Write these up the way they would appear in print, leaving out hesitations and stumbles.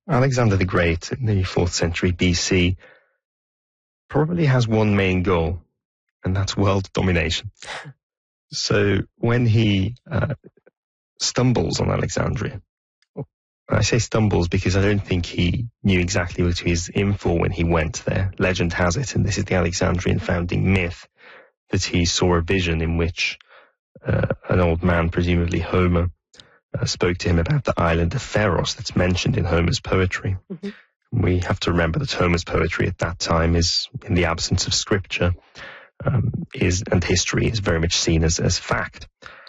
Alexander the Great in the 4th century BC probably has one main goal, and that's world domination. So when he stumbles on Alexandria, I say stumbles because I don't think he knew exactly what he was in for when he went there. Legend has it, and this is the Alexandrian founding myth, that he saw a vision in which an old man, presumably Homer, spoke to him about the island of Pharos that's mentioned in Homer's poetry. Mm-hmm. We have to remember that Homer's poetry at that time is, in the absence of scripture, and history is very much seen as fact.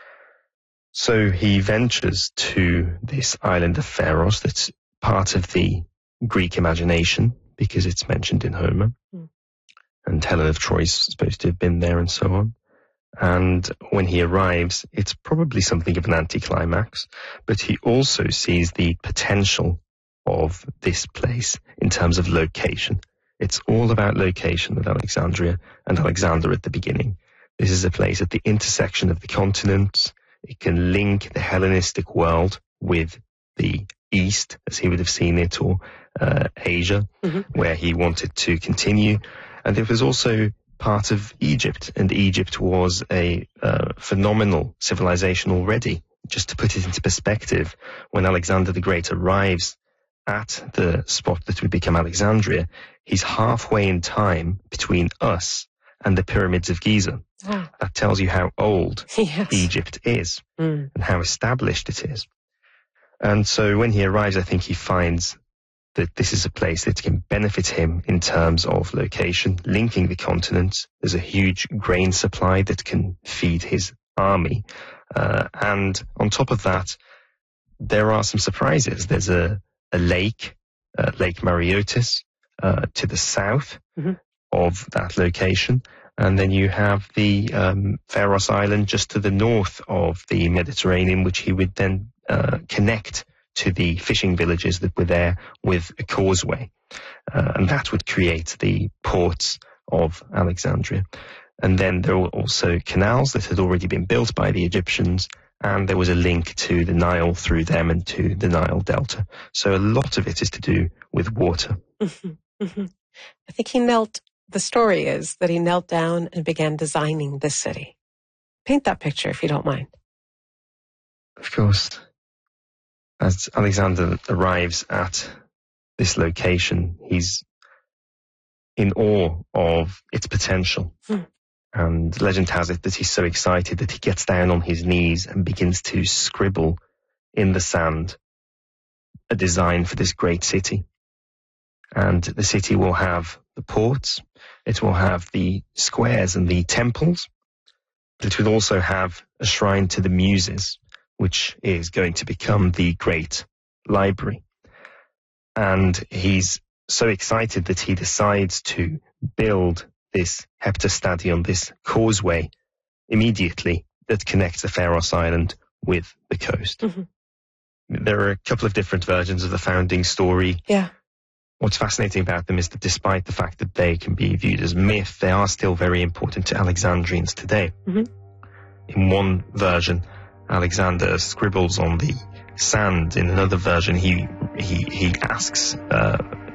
So he ventures to this island of Pharos that's part of the Greek imagination because it's mentioned in Homer. Mm. And Helen of Troy is supposed to have been there and so on. And when he arrives, it's probably something of an anticlimax, but he also sees the potential of this place in terms of location. It's all about location with Alexandria and Alexander at the beginning. This is a place at the intersection of the continents. It can link the Hellenistic world with the East, as he would have seen it, or Asia, mm-hmm. where he wanted to continue. And it was also part of Egypt, and Egypt was a phenomenal civilization already. Just to put it into perspective, when Alexander the Great arrives at the spot that would become Alexandria, he's halfway in time between us and the pyramids of Giza. Ah. That tells you how old yes. Egypt is and how established it is. And so when he arrives, I think he finds that this is a place that can benefit him in terms of location, linking the continents. There's a huge grain supply that can feed his army. And on top of that, there are some surprises. There's a lake, Lake Mareotis, to the south mm-hmm. of that location. And then you have the Pharos Island just to the north of the Mediterranean, which he would then connect to the fishing villages that were there with a causeway. And that would create the ports of Alexandria. And then there were also canals that had already been built by the Egyptians, and there was a link to the Nile through them and to the Nile Delta. So a lot of it is to do with water. Mm-hmm. Mm-hmm. I think the story is that he knelt down and began designing this city. Paint that picture, if you don't mind. Of course. As Alexander arrives at this location, he's in awe of its potential. And legend has it that he's so excited that he gets down on his knees and begins to scribble in the sand a design for this great city. And the city will have the ports, it will have the squares and the temples, but it will also have a shrine to the Muses, which is going to become the great library. And he's so excited that he decides to build this heptastadion, this causeway, immediately that connects the Pharos Island with the coast. Mm-hmm. There are a couple of different versions of the founding story. Yeah. What's fascinating about them is that despite the fact that they can be viewed as myth, they are still very important to Alexandrians today. Mm-hmm. In one version, Alexander scribbles on the sand. In another version, he asks